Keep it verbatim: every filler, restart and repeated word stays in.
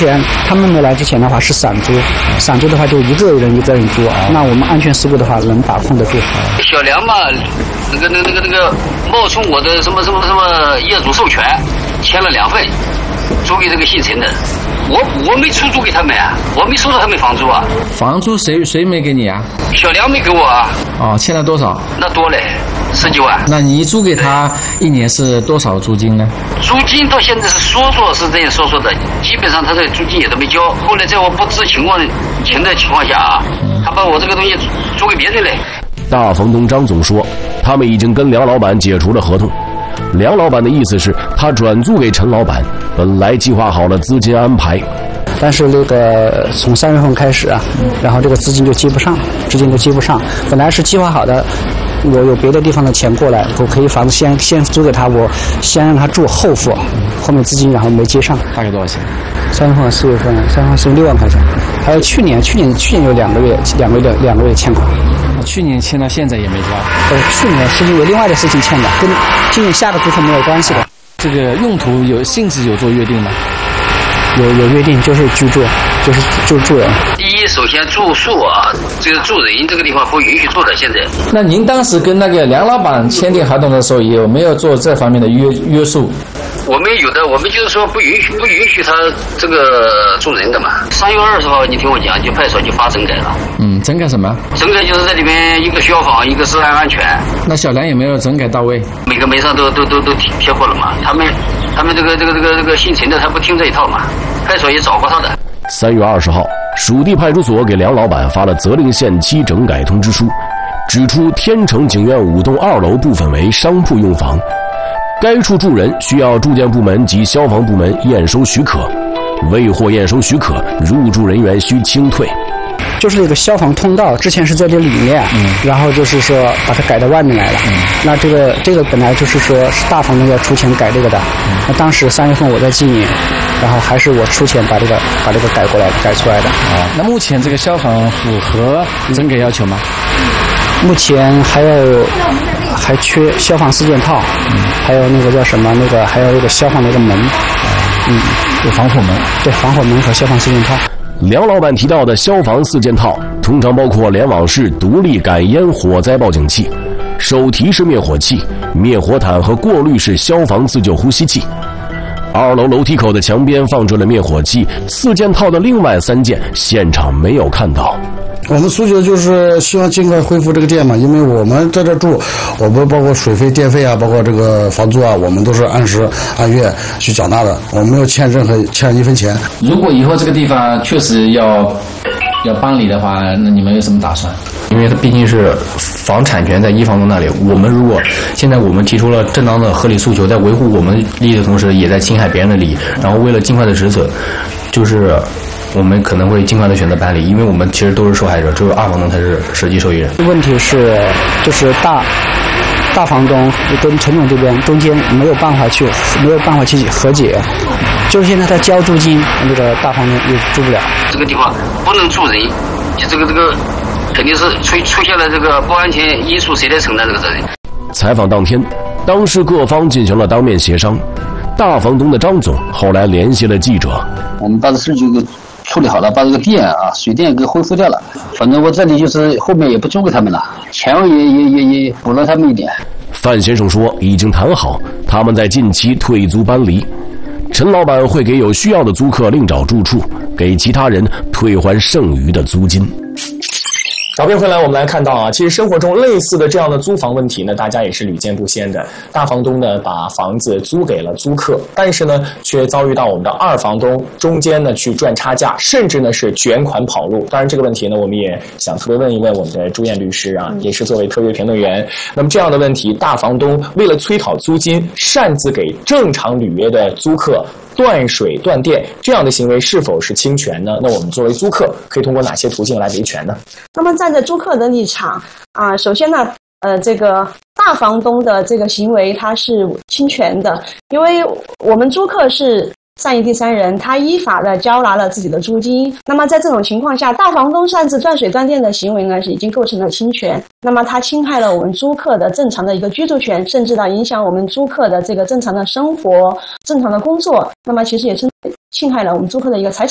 前他们没来之前的话是散租，散租的话就一个人一个人租，那我们安全事故的话能把控得住。 小梁嘛，那个那个那个那个冒充我的什么什么什么业主授权，签了两份，租给这个姓陈的。我我没出租给他们啊，我没收到他们房租啊。 房租谁谁没给你啊？ 小梁没给我啊。 哦，欠了多少？ 那多嘞，十几万。 那你租给他一年是多少租金呢？ 租金到现在是说说是这样说说的，基本上他这个租金也都没交。后来在我不知情况情的情况下啊，他把我这个东西租给别人嘞。 大房东张总说，他们已经跟梁老板解除了合同。梁老板的意思是，他转租给陈老板，本来计划好了资金安排， 但是那个从三月份开始啊，然后这个资金就接不上，资金就接不上。本来是计划好的，我有别的地方的钱过来，我可以房子先先租给他，我先让他住后付，后面资金然后没接上。 大概多少钱？ 三月份、四月份，三月份是六万块钱，还有去年，去年去年有两个月，两个月两个月欠款。 去年欠到现在也没交。 呃，去年是因为另外的事情欠的，跟今年下的租客没有关系的。 这个用途有性质有做约定吗？ 有有约定，就是居住，就是就是住人。 第一，首先住宿啊，这个住人这个地方不允许住的。现在， 那您当时跟那个梁老板签订合同的时候，有没有做这方面的约约束？ 我们有的，我们就是说不允许不允许他这个住人的嘛。三月二十号，你听我讲，就派出所就发整改了。 嗯，整改什么？ 整改就是在里面一个消防，一个治安安全。 那小梁有没有整改到位？ 每个门上都都都都贴过了嘛。他们他们这个这个这个这个姓陈的，他不听这一套嘛。派出所也找过他的。 三月二十号，属地派出所给梁老板发了责令限期整改通知书，指出天成景苑五栋二楼部分为商铺用房，该处住人需要住建部门及消防部门验收许可，未获验收许可，入住人员需清退。 就是这个消防通道之前是在这里面，嗯，然后就是说把它改到外面来了。嗯，那这个这个本来就是说是大房东要出钱改这个的。嗯，那当时三月份我在经营，然后还是我出钱把这个把这个改过来改出来的。 啊，那目前这个消防符合整改要求吗？ 目前还有还缺消防四件套，嗯，还有那个叫什么那个还有那个消防那个门，嗯， 有防火门， 对，防火门和消防四件套。 梁老板提到的消防四件套，通常包括联网式独立感烟火灾报警器、手提式灭火器、灭火毯和过滤式消防自救呼吸器。二楼楼梯口的墙边放置了灭火器，四件套的另外三件现场没有看到。 我们诉求就是希望尽快恢复这个店嘛，因为我们在这住，我们包括水费、电费啊，包括这个房租啊，我们都是按时按月去缴纳的，我们没有欠任何欠一分钱。 如果以后这个地方确实要要搬离的话，那你们有什么打算？ 因为它毕竟是房产权在一房东那里，我们如果现在我们提出了正当的合理诉求，在维护我们利益的同时，也在侵害别人的利益，然后为了尽快的止损，就是我们可能会尽快的选择搬离，因为我们其实都是受害者，只有二房东才是实际受益人。 问题是，就是大大房东跟陈总这边中间没有办法去没有办法去和解，就是现在他交租金，那个大房东又住不了。 这个地方不能住人，就这个这个肯定是出出现了这个不安全因素，谁来承担这个责任？ 采访当天，当事各方进行了当面协商。大房东的张总后来联系了记者， 我们把这事就给处理好了，把这个电啊水电给恢复掉了。反正我这里就是后面也不租给他们了，钱也也也也补了他们一点。 范先生说已经谈好，他们在近期退租搬离。陈老板会给有需要的租客另找住处，给其他人退还剩余的租金。 照片回来，我们来看到啊，其实生活中类似的这样的租房问题呢，大家也是屡见不鲜的。大房东呢把房子租给了租客，但是呢却遭遇到我们的二房东中间呢去赚差价，甚至呢是卷款跑路。当然这个问题呢，我们也想特别问一问我们的朱燕律师啊，也是作为特约评论员。那么这样的问题，大房东为了催讨租金，擅自给正常履约的租客断水断电，这样的行为是否是侵权呢？那我们作为租客可以通过哪些途径来维权呢？ 那么站在租客的立场啊，首先呢，呃，这个大房东的这个行为它是侵权的，因为我们租客是善意第三人，他依法的交纳了自己的租金。那么在这种情况下，大房东擅自断水断电的行为呢，是已经构成了侵权。那么他侵害了我们租客的正常的一个居住权，甚至呢影响我们租客的这个正常的生活、正常的工作。那么其实也是侵害了我们租客的一个财产。